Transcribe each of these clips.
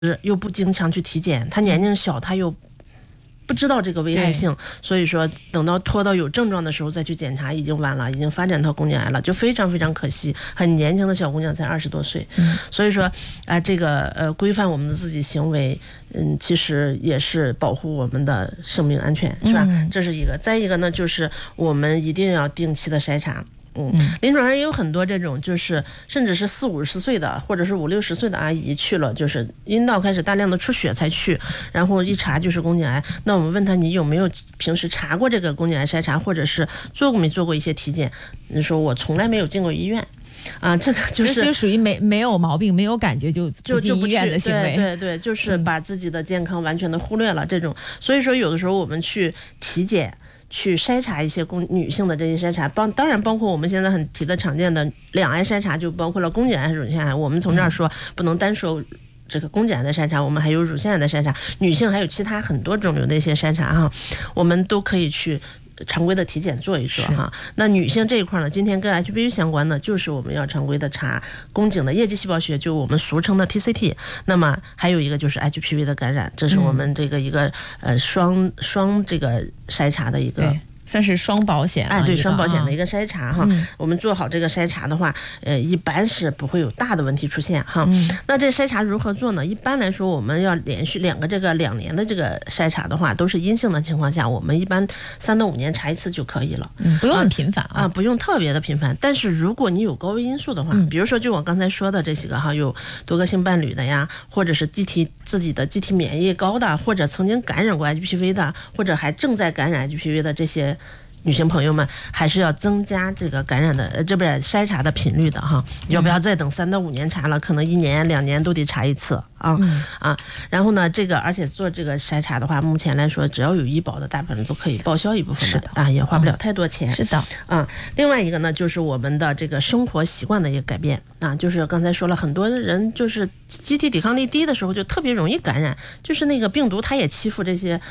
又不经常去体检，他年龄小，他又不知道这个危害性，所以说等到拖到有症状的时候再去检查已经晚了，已经发展到宫颈癌了，就非常非常可惜。很年轻的小姑娘才20多岁，所以说这个规范我们的自己行为，其实也是保护我们的生命安全，是吧？这是一个。再一个呢，就是我们一定要定期的筛查。临床上也有很多这种，就是甚至是40、50岁的，或者是50、60岁的阿姨去了，就是阴道开始大量的出血才去，然后一查就是宫颈癌。那我们问他你有没有平时查过这个宫颈癌筛查，或者是做过没做过一些体检？你说我从来没有进过医院。这个就是属于没有毛病，没有感觉就进医院的行为。 对，就是把自己的健康完全的忽略了这种。所以说有的时候我们去体检。去筛查一些女性的这些筛查，当然包括我们现在很提的常见的两癌筛查，就包括了宫颈癌和乳腺癌。我们从这儿说不能单说这个宫颈癌的筛查，我们还有乳腺癌的筛查，女性还有其他很多肿瘤的一些筛查哈，我们都可以去常规的体检做一做哈。那女性这一块呢，今天跟 HPV 相关的就是我们要常规的查宫颈的叶基细胞学，就我们俗称的 TCT。那么还有一个就是 HPV 的感染，这是我们这个一个双这个筛查的一个。 算是双保险对，双保险的一个筛查哈。我们做好这个筛查的话，一般是不会有大的问题出现哈。那这筛查如何做呢？一般来说，我们要连续2年的这个筛查的话，都是阴性的情况下，我们一般3到5年查一次就可以了， 不用很频繁不用特别的频繁。但是如果你有高危因素的话，比如说就我刚才说的这几个哈，有多个性伴侣的呀，或者是自己的机体免疫高的，或者曾经感染过 HPV 的，或者还正在感染 HPV 的这些女性朋友们，还是要增加这个感染的筛查的频率的哈，要不要再等3到5年查了，可能1年2年都得查一次然后呢，而且做这个筛查的话，目前来说，只要有医保的，大部分都可以报销一部分的也花不了太多钱。 是的另外一个呢，就是我们的这个生活习惯的一个改变就是刚才说了，很多人就是机体抵抗力低的时候就特别容易感染，就是那个病毒它也欺负这些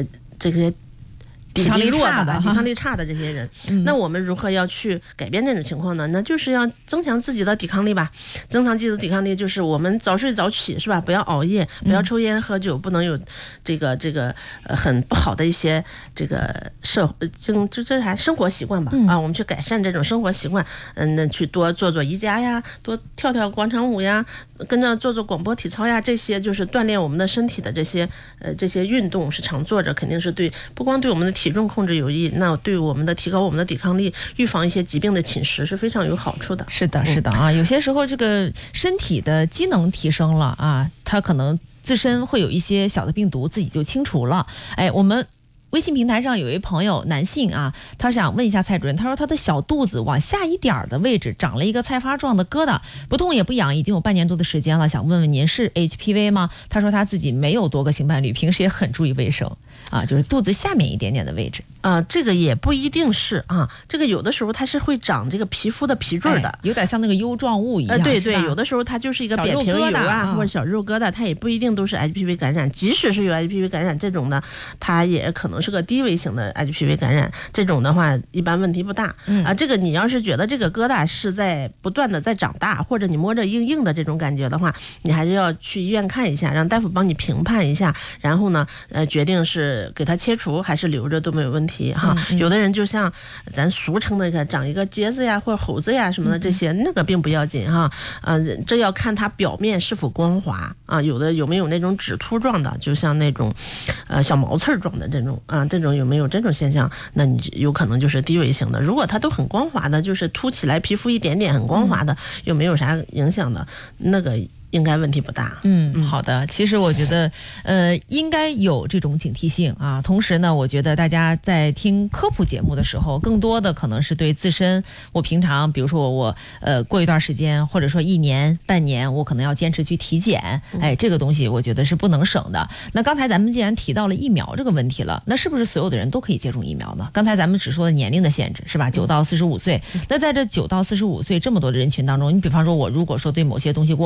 抵抗力弱的、抵抗力差的这些人，那我们如何要去改变这种情况呢？那就是要增强自己的抵抗力吧。增强自己的抵抗力，就是我们早睡早起，是吧？不要熬夜，不要抽烟喝酒，不能有这个很不好的一些这个这还生活习惯吧。我们去改善这种生活习惯，那去多做做瑜伽呀，多跳跳广场舞呀，跟着做做广播体操呀，这些就是锻炼我们的身体的这些运动是常做着，肯定是不光对我们的体重控制有益，那对我们的提高我们的抵抗力，预防一些疾病的侵蚀是非常有好处的。 是的有些时候这个身体的机能提升了它可能自身会有一些小的病毒自己就清除了。我们微信平台上有一朋友男性他想问一下蔡主任，他说他的小肚子往下一点的位置长了一个菜花状的疙瘩，不痛也不痒，已经有半年多的时间了，想问问您是 HPV 吗？他说他自己没有多个性伴侣，平时也很注意卫生就是肚子下面一点点的位置这个也不一定是这个有的时候它是会长这个皮肤的皮赘的， 有点像那个疣状物一样。 对，有的时候它就是一个扁平疣或者小肉疙瘩，它也不一定都是 HPV 感染。即使是有 HPV 感染这种的，它也可能是个低危型的 HPV 感染。这种的话一般问题不大这个你要是觉得这个疙瘩是在不断的在长大，或者你摸着硬硬的这种感觉的话，你还是要去医院看一下，让大夫帮你评判一下，然后呢决定是给它切除还是留着都没有问题有的人就像咱俗称的长一个疖子呀或者猴子呀什么的，这些那个并不要紧这要看它表面是否光滑有没有那种指突状的，就像那种小毛刺状的这种这种有没有这种现象，那你有可能就是低危型的。如果它都很光滑的，就是凸起来皮肤一点点很光滑的，又没有啥影响的，那个应该问题不大。 好的。其实我觉得应该有这种警惕性同时呢，我觉得大家在听科普节目的时候，更多的可能是对自身，我平常比如说我过一段时间，或者说1年半年，我可能要坚持去体检这个东西我觉得是不能省的。那刚才咱们既然提到了疫苗这个问题了，那是不是所有的人都可以接种疫苗呢？刚才咱们只说了年龄的限制是吧，9到45岁。那在这9到45岁这么多的人群当中，你比方说我如果说对某些东西过敏，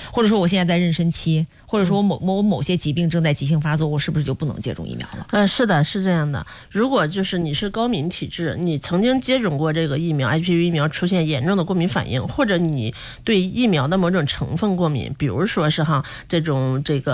或者说我现在在妊娠期，或者说我某些疾病正在急性发作，我是不是就不能接种疫苗了？ 是的，是这样的。如果就是你是高敏体质，你曾经接种过这个疫苗 HPV 疫苗出现严重的过敏反应，或者你对疫苗的某种成分过敏，比如说是这个